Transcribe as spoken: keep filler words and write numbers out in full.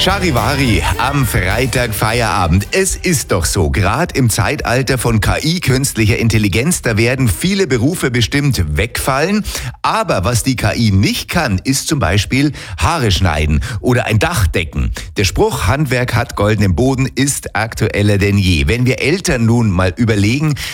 Charivari am Freitag Feierabend. Es ist doch so, gerade im Zeitalter von K I, künstlicher Intelligenz, da werden viele Berufe bestimmt wegfallen. Aber was die K I nicht kann, ist zum Beispiel Haare schneiden oder ein Dach decken. Der Spruch, Handwerk hat goldenen Boden, ist aktueller denn je. Wenn wir Eltern nun mal überlegen,